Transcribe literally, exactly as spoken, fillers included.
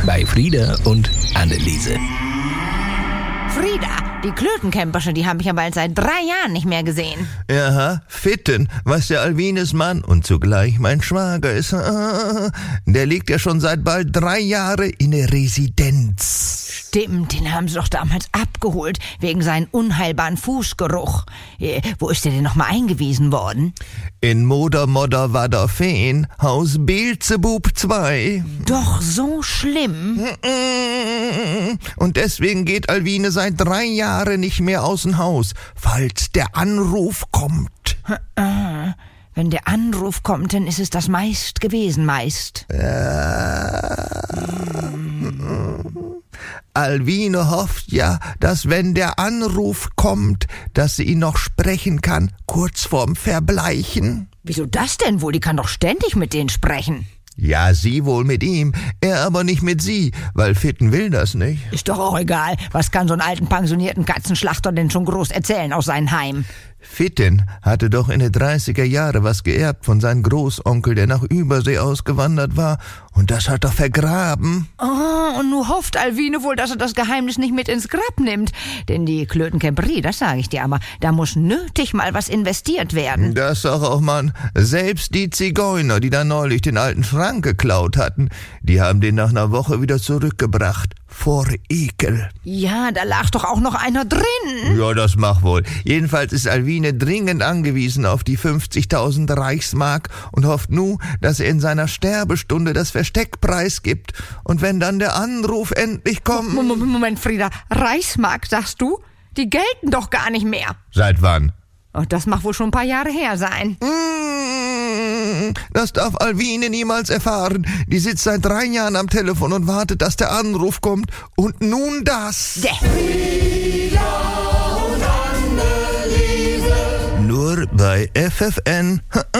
bei Frieda und Anneliese. Frieda, die Klötenkämpersche, die haben mich ja bald seit drei Jahren nicht mehr gesehen. Ja, Fitten, was der Alwines Mann und zugleich mein Schwager ist, der liegt ja schon seit bald drei Jahren in der Residenz. Stimmt, den haben sie doch damals abgeholt, wegen seinem unheilbaren Fußgeruch. Äh, wo ist der denn nochmal eingewiesen worden? In Moder Modder Wadder Feen, Haus Beelzebub zwei. Doch so schlimm? Und deswegen geht Alwine seit drei Jahren nicht mehr aus dem Haus, falls der Anruf kommt. Wenn der Anruf kommt, dann ist es das meist gewesen, meist. Alwine hofft ja, dass wenn der Anruf kommt, dass sie ihn noch sprechen kann, kurz vorm Verbleichen. Wieso das denn wohl? Die kann doch ständig mit denen sprechen. Ja, sie wohl mit ihm, er aber nicht mit sie, weil Fitten will das nicht. Ist doch auch egal. Was kann so einen alten pensionierten Katzenschlachter denn schon groß erzählen aus seinem Heim? Fitten hatte doch in den dreißiger Jahre was geerbt von seinem Großonkel, der nach Übersee ausgewandert war, und das hat er vergraben. Oh, und nu hofft Alwine wohl, dass er das Geheimnis nicht mit ins Grab nimmt. Denn die Klötenkämperie, das sage ich dir aber, da muss nötig mal was investiert werden. Das sag auch man. Selbst die Zigeuner, die da neulich den alten Frank geklaut hatten, die haben den nach einer Woche wieder zurückgebracht. Vor Ekel. Ja, da lag doch auch noch einer drin. Ja, das mach wohl. Jedenfalls ist Alwine dringend angewiesen auf die fünfzigtausend Reichsmark und hofft nu, dass er in seiner Sterbestunde das Versteck preisgibt. Und wenn dann der Anruf endlich kommt... Moment, Moment, Frieda. Reichsmark, sagst du? Die gelten doch gar nicht mehr. Seit wann? Oh, das mag wohl schon ein paar Jahre her sein. Das darf Alwine niemals erfahren. Die sitzt seit drei Jahren am Telefon und wartet, dass der Anruf kommt. Und nun das. Frieda und Anneliese. Nur bei F F N.